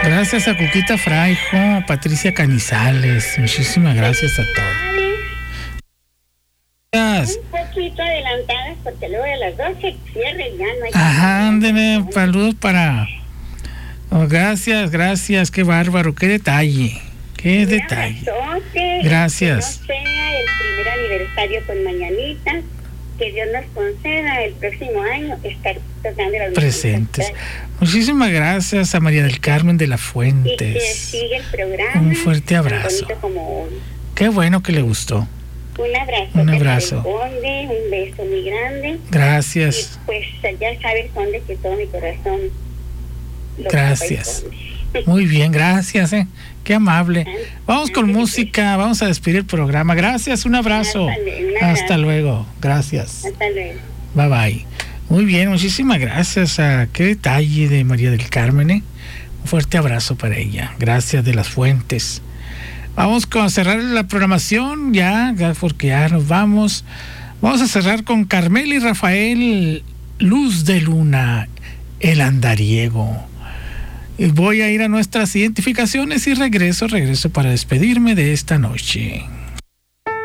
Gracias a Cuquita Fraijo, a Patricia Canizales. Muchísimas gracias a todos. Gracias. Un poquito adelantadas porque luego a las 12 cierre ya no hay. Ajá, ándele, saludos para... Oh, gracias, qué bárbaro, qué detalle. Qué detalle. Gracias. Que no sea el primer aniversario con mañanitas, que Dios nos conceda el próximo año estar tocando las presentes. Muchísimas gracias a María del Carmen de la Fuentes. Y que siga el programa. Un fuerte abrazo. Como hoy. Qué bueno que le gustó. Un abrazo. Un abrazo. Conde, un beso muy grande. Gracias. Y pues ya sabes, Conde, que todo mi corazón. Gracias. Muy bien, gracias. Qué amable. Vamos con música, vamos a despedir el programa. Gracias, un abrazo. Hasta luego. Gracias. Hasta luego. Bye bye. Muy bien, muchísimas gracias. Qué detalle de María del Carmen. Un fuerte abrazo para ella. Gracias de las Fuentes. Vamos a cerrar la programación ya porque ya nos vamos. Vamos a cerrar con Carmel y Rafael, Luz de Luna, el andariego. Y voy a ir a nuestras identificaciones y regreso para despedirme de esta noche.